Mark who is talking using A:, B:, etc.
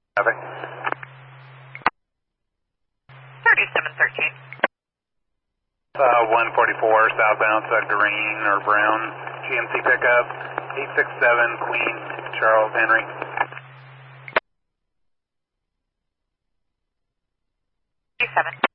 A: Traffic.
B: 3713.
A: 144 southbound, green or brown GMC pickup, 867 Queen, Charles Henry.
B: 37.